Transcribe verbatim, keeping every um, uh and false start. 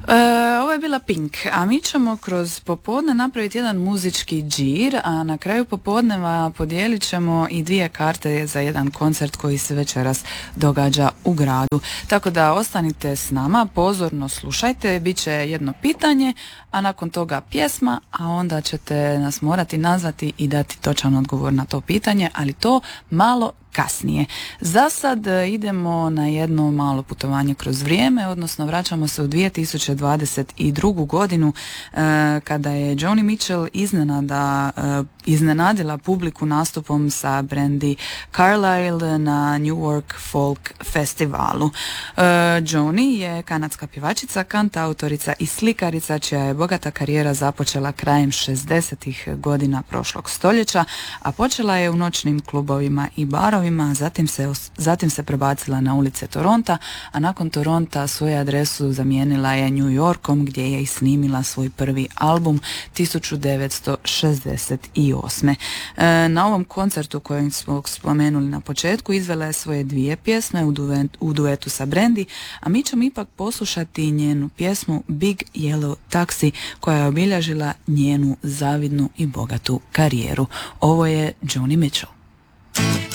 E, ovo je bila Pink, a mi ćemo kroz popodne napraviti jedan muzički džir, a na kraju popodneva podijelit ćemo i dvije karte za jedan koncert koji se večeras događa u gradu. Tako da ostanite s nama, pozorno slušajte, bit će jedno pitanje, a nakon toga pjesma, a onda ćete nas morati nazvati i dati točan odgovor na to pitanje, ali to malo kasnije. Za sad idemo na jedno malo putovanje kroz vrijeme, odnosno vraćamo se u dvije tisuće dvadeset drugu godinu e, kada je Joni Mitchell iznenada e, iznenadila publiku nastupom sa Brandy Carlile na New York Folk Festivalu. E, Joni je kanadska pjevačica, kantautorica i slikarica čija je bogata karijera započela krajem šezdesetih godina prošlog stoljeća, a počela je u noćnim klubovima i barovima. Zatim se, zatim se prebacila na ulice Toronta, a nakon Toronta svoju adresu zamijenila je New Yorkom gdje je i snimila svoj prvi album tisuću devetsto šezdeset osme. E, na ovom koncertu koji smo spomenuli na početku izvela je svoje dvije pjesme u, duet, u duetu sa Brandy, a mi ćemo ipak poslušati njenu pjesmu Big Yellow Taxi koja je obilježila njenu zavidnu i bogatu karijeru. Ovo je Joni Mitchell.